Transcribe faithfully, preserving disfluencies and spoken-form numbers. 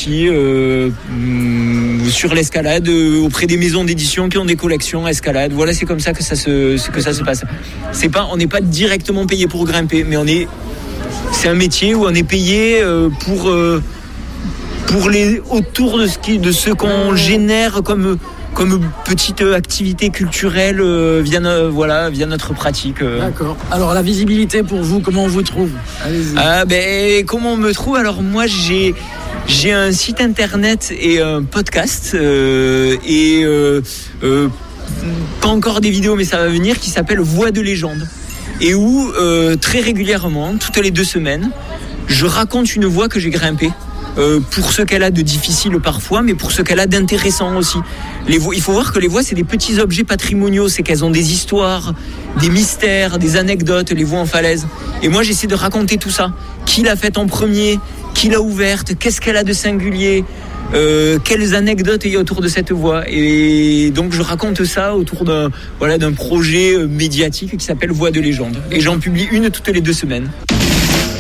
aussi euh, sur l'escalade euh, auprès des maisons d'édition qui ont des collections escalade. Voilà, c'est comme ça que ça se que ça se passe. C'est pas, on n'est pas directement payé pour grimper, mais on est, c'est un métier où on est payé euh, pour euh, pour les autour de ce qui, de ce qu'on génère comme comme petite activité culturelle euh, via, no, voilà, via notre pratique. Euh. D'accord. Alors la visibilité pour vous, comment on vous trouve ? Allez-y. Ah, ben, comment on me trouve ? Alors moi j'ai, j'ai un site internet et un podcast euh, et euh, euh, pas encore des vidéos mais ça va venir, qui s'appelle Voix de légende, et où euh, très régulièrement, toutes les deux semaines, je raconte une voie que j'ai grimpée. Euh, pour ce qu'elle a de difficile parfois, mais pour ce qu'elle a d'intéressant aussi. Les voies, il faut voir que les voies, c'est des petits objets patrimoniaux, c'est qu'elles ont des histoires, des mystères, des anecdotes, les voies en falaise. Et moi, j'essaie de raconter tout ça. Qui l'a faite en premier ? Qui l'a ouverte ? Qu'est-ce qu'elle a de singulier ? Euh, quelles anecdotes il y a autour de cette voie ? Et donc, je raconte ça autour d'un, voilà, d'un projet médiatique qui s'appelle Voix de légende. Et j'en publie une toutes les deux semaines.